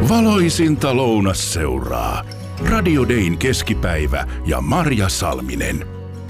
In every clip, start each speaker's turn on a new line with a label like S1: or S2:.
S1: Valoisinta lounasseuraa. Radio Dayn keskipäivä ja Marja Salminen.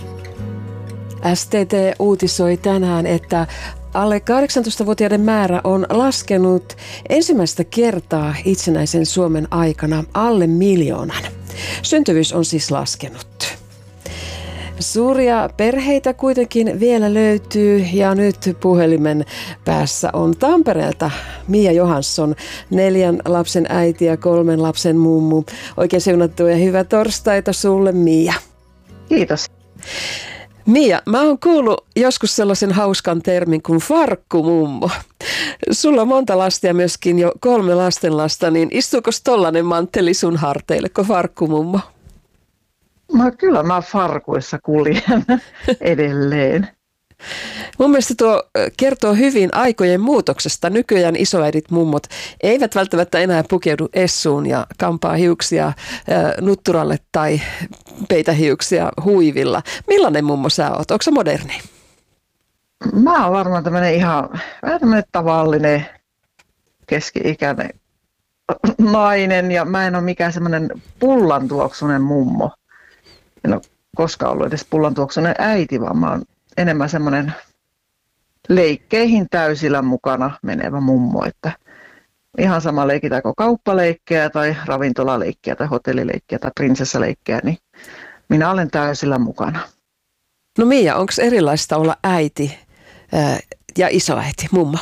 S2: STT uutisoi tänään, että alle 18-vuotiaiden määrä on laskenut ensimmäistä kertaa itsenäisen Suomen aikana alle 1 000 000. Syntyvyys on siis laskenut. Suuria perheitä kuitenkin vielä löytyy ja nyt puhelimen päässä on Tampereelta Mia Johansson, 4 lapsen äiti ja 3 lapsen mummu. Oikein siunattua ja hyvää torstaita sulle, Mia.
S3: Kiitos.
S2: Mia, mä oon kuullut joskus sellaisen hauskan termin kuin farkkumummo. Sulla on monta lasta ja myöskin jo 3 lastenlasta, niin istuuko tollainen mantteli sun harteille kuin farkkumummo?
S3: Kyllä mä farkuissa kuljen edelleen.
S2: Mun mielestä tuo kertoo hyvin aikojen muutoksesta. Nykyään isoäidit mummot eivät välttämättä enää pukeudu essuun ja kampaa hiuksia nutturalle tai peitä hiuksia huivilla. Millainen mummo sä oot? Onko sä moderni?
S3: Mä oon varmaan vähän tämmöinen tavallinen keski-ikäinen nainen ja mä en ole mikään semmoinen pullantuoksunen mummo. En ole koskaan ollut edes pullantuoksunen äiti, vaan mä oon enemmän semmoinen leikkeihin täysillä mukana menevä mummo, että ihan sama leikitäänkö kauppaleikkeä tai ravintolaleikkeä tai hotellileikkeä tai prinsessaleikkeä, niin minä olen täysillä mukana.
S2: No Mia, onko erilaista olla äiti ja isoäiti, mummo?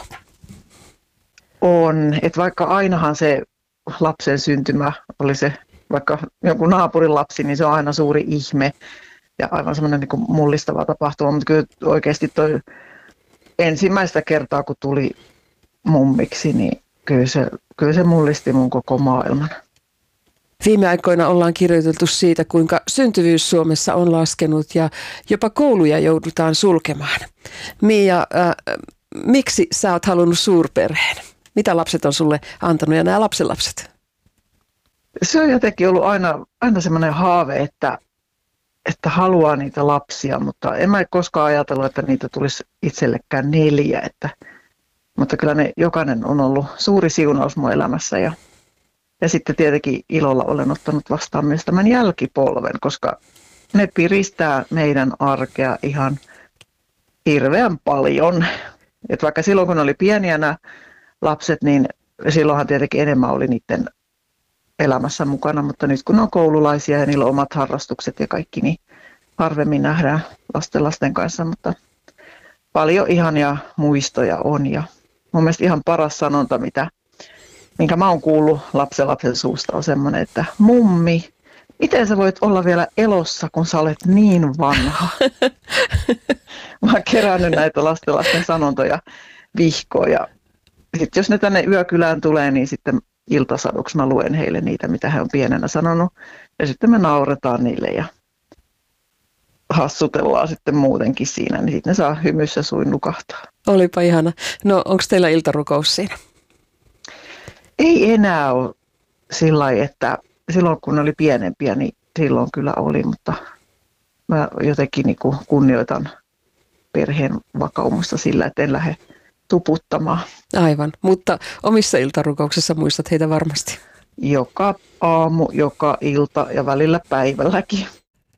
S3: On, että vaikka ainahan se lapsen syntymä oli se, vaikka jonkun naapurin lapsi, niin se on aina suuri ihme ja aivan semmoinen niin kuin mullistava tapahtuma, mutta kyllä oikeasti toi ensimmäistä kertaa, kun tuli mummiksi, niin kyllä se mullisti mun koko maailman.
S2: Viime aikoina ollaan kirjoiteltu siitä, kuinka syntyvyys Suomessa on laskenut ja jopa kouluja joudutaan sulkemaan. Mia, miksi sä oot halunnut suurperheen? Mitä lapset on sulle antanut ja nämä lapsenlapset?
S3: Se on jotenkin ollut aina semmoinen haave, että haluaa niitä lapsia, mutta en mä koskaan ajatellut, että niitä tulisi itsellekään 4. Mutta kyllä jokainen on ollut suuri siunaus mun elämässä ja sitten tietenkin ilolla olen ottanut vastaan myös tämän jälkipolven, koska ne piristää meidän arkea ihan hirveän paljon. Et vaikka silloin kun oli pieniä nämä lapset, niin silloinhan tietenkin enemmän oli niiden elämässä mukana, mutta nyt kun on koululaisia ja niillä on omat harrastukset ja kaikki, niin harvemmin nähdään lasten kanssa, mutta paljon ihania muistoja on ja mun mielestä ihan paras sanonta, minkä mä oon kuullut lapsen suusta on semmoinen, että mummi, miten sä voit olla vielä elossa, kun sä olet niin vanha? Mä oon kerännyt näitä lasten sanontoja vihkoon ja sitten jos ne tänne yökylään tulee, niin sitten iltasaduksi mä luen heille niitä, mitä he on pienenä sanonut. Ja sitten me nauretaan niille ja hassutellaan sitten muutenkin siinä, niin sitten ne saa hymyssä suin nukahtaa.
S2: Olipa ihana. No onko teillä iltarukous siinä?
S3: Ei enää ole sillä lailla, että silloin kun ne oli pienempiä, niin silloin kyllä oli, mutta mä jotenkin niin kuin kunnioitan perheen vakaumusta sillä, että en lähde tuputtamaan.
S2: Aivan, mutta omissa iltarukouksissa muistat heitä varmasti.
S3: Joka aamu, joka ilta ja välillä päivälläkin.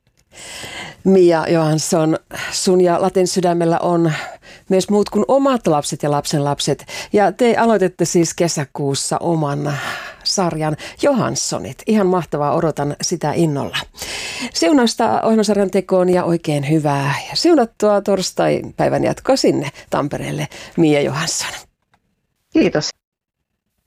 S2: Mia Johansson, sun ja Laten sydämellä on myös muut kuin omat lapset ja lapsenlapset. Ja te aloitette siis kesäkuussa oman sarjan Johanssonit. Ihan mahtavaa, odotan sitä innolla. Siunausta ohjelmasarjan tekoon ja oikein hyvää ja siunattua torstai-päivän jatkoa sinne Tampereelle, Mia Johansson.
S3: Kiitos.